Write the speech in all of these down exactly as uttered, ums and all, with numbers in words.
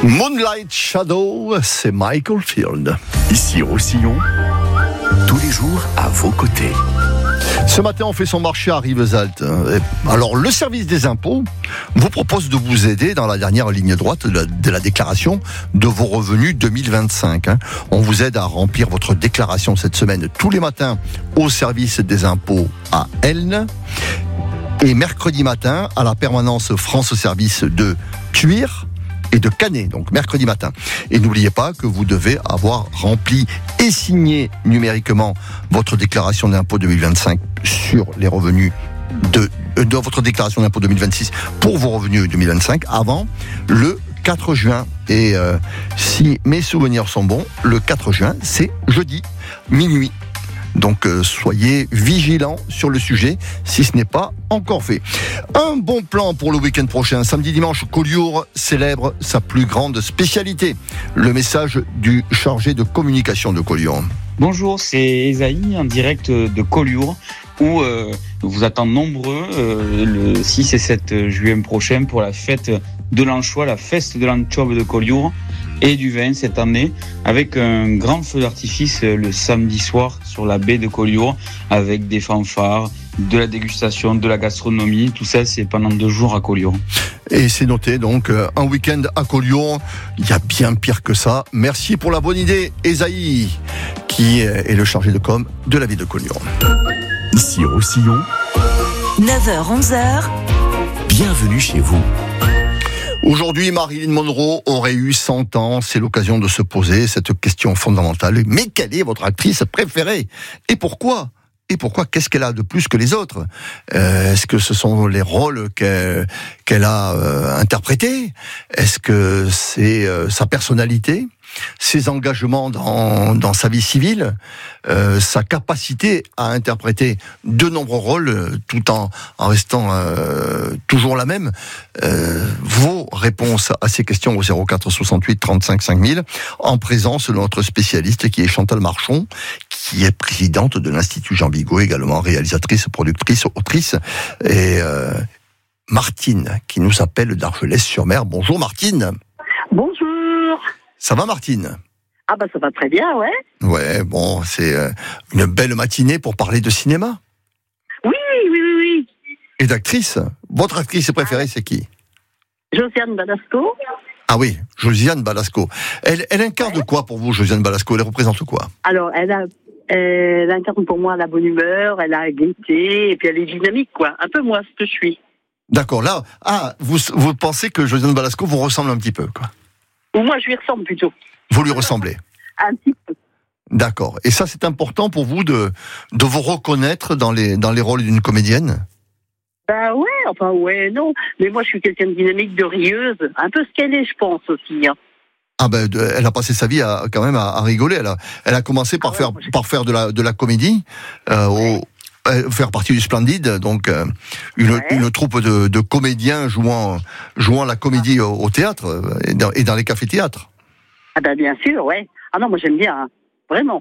Moonlight Shadow, c'est Michael Field. Ici Roussillon, tous les jours à vos côtés. Ce matin, on fait son marché à Rivesaltes. Alors, le service des impôts vous propose de vous aider dans la dernière ligne droite de la, de la déclaration de vos revenus deux mille vingt-cinq. On vous aide à remplir votre déclaration cette semaine tous les matins au service des impôts à Elne. Et mercredi matin, à la permanence France Service de Thuir et de Canet, donc mercredi matin. Et n'oubliez pas que vous devez avoir rempli et signé numériquement votre déclaration d'impôt deux mille vingt-cinq sur les revenus de, de votre déclaration d'impôt deux mille vingt-six pour vos revenus deux mille vingt-cinq avant le quatre juin. Et euh, si mes souvenirs sont bons, le quatre juin, c'est jeudi, minuit. Donc euh, soyez vigilants sur le sujet si ce n'est pas encore fait. Un bon plan pour le week-end prochain. Samedi, dimanche, Collioure célèbre sa plus grande spécialité. Le message du chargé de communication de Collioure. Bonjour, c'est Esaïe en direct de Collioure où euh, vous attend nombreux euh, le six et sept juin prochain pour la fête de l'anchois, la fête de l'anchois de Collioure et du vin cette année, avec un grand feu d'artifice le samedi soir sur la baie de Collioure, avec des fanfares, de la dégustation, de la gastronomie, tout ça c'est pendant deux jours à Collioure. Et c'est noté donc, un week-end à Collioure, il y a bien pire que ça. Merci pour la bonne idée, Esaïe, qui est le chargé de com de la ville de Collioure. Ici Roussillon, neuf heures onze heures, bienvenue chez vous. Aujourd'hui, Marilyn Monroe aurait eu cent ans. C'est l'occasion de se poser cette question fondamentale. Mais quelle est votre actrice préférée ? Et pourquoi ? Et pourquoi ? Qu'est-ce qu'elle a de plus que les autres ? euh, Est-ce que ce sont les rôles qu'elle, qu'elle a euh, interprétés ? Est-ce que c'est euh, sa personnalité ? Ses engagements dans, dans sa vie civile, euh, sa capacité à interpréter de nombreux rôles euh, tout en, en restant euh, toujours la même. Euh, vos réponses à ces questions au zéro quatre soixante-huit trente-cinq cinq mille en présence de notre spécialiste qui est Chantal Marchon, qui est présidente de l'Institut Jean Vigo, également réalisatrice, productrice, autrice, et euh, Martine qui nous appelle d'Argelès-sur-Mer. Bonjour Martine. Bonjour. Ça va Martine ? Ah bah ça va très bien, ouais. Ouais, bon, c'est euh, une belle matinée pour parler de cinéma. Oui, oui, oui, oui. Et d'actrice. Votre actrice préférée, ah. c'est qui ? Josiane Balasco. Ah oui, Josiane Balasco. Elle, elle incarne ouais. quoi pour vous, Josiane Balasco ? Elle représente quoi ? Alors, elle, a, elle incarne pour moi la bonne humeur, elle a la gaieté, et puis elle est dynamique, quoi. Un peu moi, ce que je suis. D'accord, là, ah, vous, vous pensez que Josiane Balasco vous ressemble un petit peu, quoi ? Ou moi, je lui ressemble plutôt. Vous lui ressemblez ? Un petit peu. D'accord. Et ça, c'est important pour vous de, de vous reconnaître dans les, dans les rôles d'une comédienne ? Ben ouais, enfin ouais, non. Mais moi, je suis quelqu'un de dynamique, de rieuse. Un peu ce qu'elle est, je pense, aussi. Hein. Ah ben, elle a passé sa vie à, quand même à, à rigoler. Elle a, elle a commencé par, ah ouais, faire, moi, par faire de la, de la comédie, euh, ouais. au, faire partie du Splendide, donc euh, une, ouais. une troupe de, de comédiens jouant, jouant la comédie au, au théâtre et dans, et dans les cafés-théâtres. Ah ben bien sûr, ouais. Ah non, moi j'aime bien, hein. Vraiment.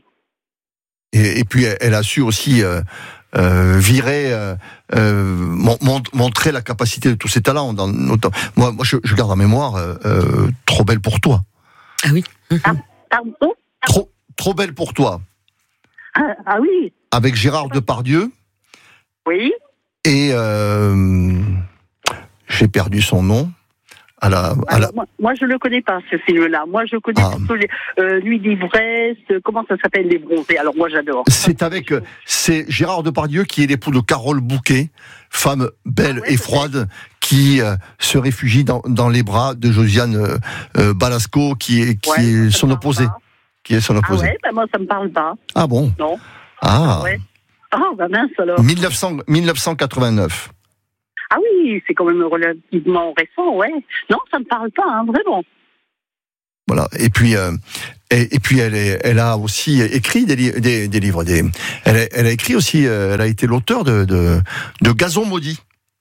Et, et puis elle a su aussi euh, euh, virer, euh, euh, mon, montrer la capacité de tous ses talents. Dans, notamment, moi, moi je, je garde en mémoire euh, euh, Trop belle pour toi. Ah oui. Ah, pardon ? Trop, trop belle pour toi. Ah, ah oui. Avec Gérard Depardieu. Oui. Et euh, j'ai perdu son nom. À la, à Alors, la... moi, moi, je ne le connais pas, ce film-là. Moi, je connais ah. plutôt les, euh, Nuit d'ivresse, comment ça s'appelle, Les Bronzés. Alors, moi, j'adore. C'est avec, c'est Gérard Depardieu qui est l'époux de Carole Bouquet, femme belle ah ouais, et froide, qui euh, se réfugie dans, dans les bras de Josiane euh, Balasco, qui est, qui ouais, est son opposé. Qui est son opposé. Ah ouais, bah moi, ça me parle pas. Ah bon? Non. Ah. Ah ouais. Ah, bah mince alors. mille neuf cents, mille neuf cent quatre-vingt-neuf. Ah oui, c'est quand même relativement récent, ouais. Non, ça me parle pas, hein, vraiment. Voilà. Et puis, euh, et, et puis, elle, est, elle a aussi écrit des, li- des, des livres. Des, elle, a, elle a écrit aussi. Euh, elle a été l'auteur de, de, de Gazon maudit.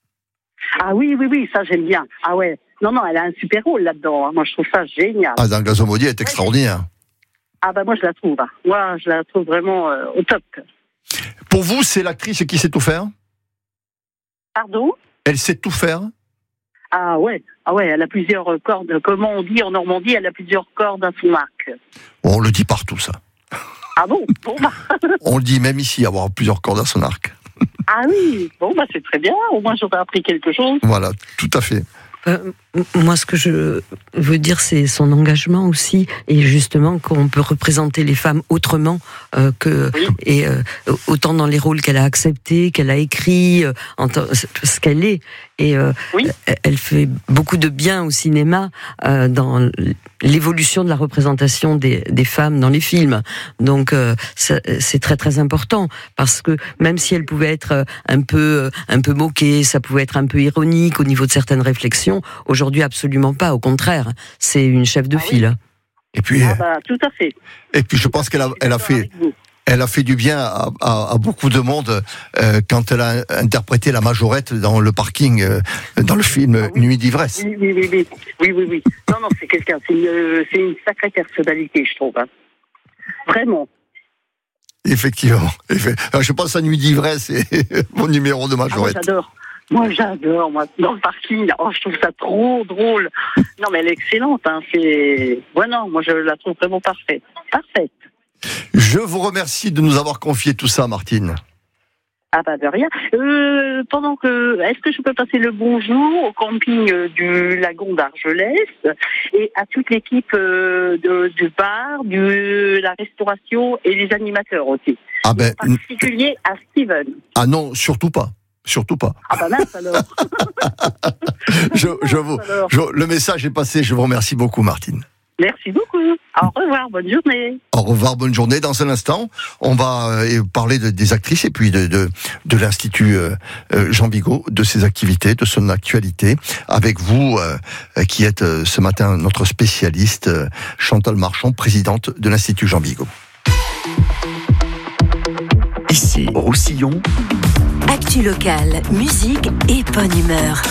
Ah oui, oui, oui, ça j'aime bien. Ah ouais. Non, non, elle a un super rôle là-dedans. Hein. Moi, je trouve ça génial. Ah, dans Gazon maudit, elle est extraordinaire. Ah bah moi, je la trouve. Hein. Moi, je la trouve vraiment euh, au top. Pour vous, c'est l'actrice qui sait tout faire ? Pardon ? Elle sait tout faire ? Ah ouais, ah ouais, elle a plusieurs cordes. Comment on dit en Normandie, elle a plusieurs cordes à son arc. On le dit partout, ça. Ah bon, bon bah. On le dit même ici, avoir plusieurs cordes à son arc. Ah oui, bon bah c'est très bien. Au moins j'aurais appris quelque chose. Voilà, tout à fait. Euh, moi, ce que je veux dire, c'est son engagement aussi, et justement qu'on peut représenter les femmes autrement euh, que Oui. et euh, autant dans les rôles qu'elle a acceptés, qu'elle a écrits, euh, en tant- ce qu'elle est. Et euh, Oui. elle fait beaucoup de bien au cinéma euh, dans l'évolution de la représentation des, des femmes dans les films. Donc euh, ça, c'est très très important, parce que même si elle pouvait être un peu un peu moquée, ça pouvait être un peu ironique au niveau de certaines réflexions, aujourd'hui absolument pas. Au contraire, c'est une chef de Ah oui. file. Et puis, Ah bah tout à fait. et puis je pense qu'elle a, elle a fait, elle a fait du bien à, à, à beaucoup de monde euh, quand elle a interprété la majorette dans le parking, euh, dans le film Ah oui. Nuit d'ivresse. Oui, oui, oui, oui, oui, oui, oui. Non, non, c'est quelqu'un, c'est une, c'est une sacrée personnalité, je trouve. Hein. Vraiment. Effectivement. Effe- Alors, je pense à Nuit d'ivresse et mon numéro de Ah, moi, majorette. j'adore. Moi, j'adore, moi, dans le parking. Oh, je trouve ça trop drôle. Non, mais elle est excellente, hein. C'est. Ouais, non, moi, je la trouve vraiment parfaite. Parfaite. Je vous remercie de nous avoir confié tout ça, Martine. Ah, bah, de rien. Euh, pendant que. Est-ce que je peux passer le bonjour au camping euh, du lagon d'Argelès et à toute l'équipe euh, de, du bar, de la restauration et les animateurs aussi. Ah ben, En particulier à Steven. ah non, surtout pas. Surtout pas. Ah bah mince alors. Je, je vous, Alors. je- le message est passé. Je vous remercie beaucoup, Martine. Merci beaucoup. Au revoir, bonne journée. Au revoir, bonne journée. Dans un instant, on va euh, parler de, des actrices et puis de, de, de l'Institut euh, euh, Jean Vigo, de ses activités, de son actualité. Avec vous, euh, qui êtes euh, ce matin notre spécialiste, euh, Chantal Marchand, présidente de l'Institut Jean Vigo. Ici, Roussillon, Actu locale, musique et bonne humeur.